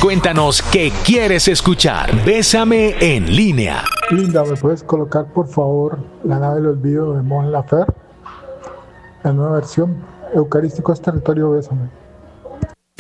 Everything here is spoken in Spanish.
cuéntanos qué quieres escuchar. Bésame en línea. Linda, ¿me puedes colocar por favor La nave del olvido de Mon Laferte? La nueva versión. Eucarístico es territorio, bésame.